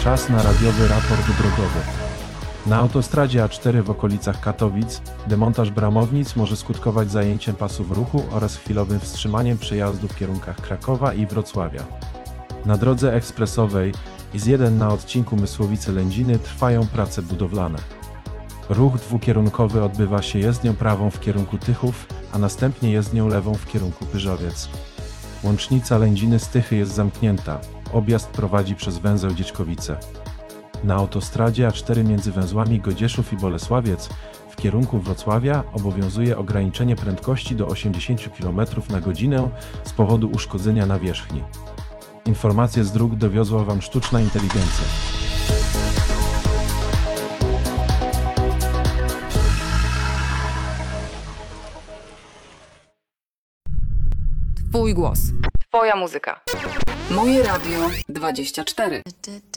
Czas na radiowy raport drogowy. Na autostradzie A4 w okolicach Katowic demontaż bramownic może skutkować zajęciem pasów ruchu oraz chwilowym wstrzymaniem przejazdu w kierunkach Krakowa i Wrocławia. Na drodze ekspresowej IS-1 na odcinku Mysłowice-Lędziny trwają prace budowlane. Ruch dwukierunkowy odbywa się jezdnią prawą w kierunku Tychów, a następnie jezdnią lewą w kierunku Pyżowiec. Łącznica Lędziny z Tychy jest zamknięta. Objazd prowadzi przez węzeł Dzieczkowice. Na autostradzie A4 między węzłami Godzieszów i Bolesławiec w kierunku Wrocławia obowiązuje ograniczenie prędkości do 80 km/h z powodu uszkodzenia nawierzchni. Informacje z dróg dowiozła Wam sztuczna inteligencja. Twój głos. Twoja muzyka. Moje Radio 24.